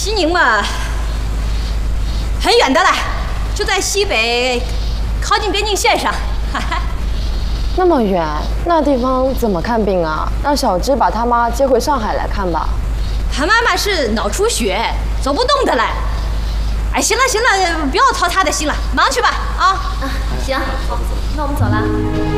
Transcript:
西宁嘛，很远的了，就在西北，靠近边境线上。 那么远，那地方怎么看病啊？让小芝把他妈接回上海来看吧。 他妈妈是脑出血，走不动的了。哎，行了行了，不要操他的心了，忙去吧啊！ 行，那我们走了。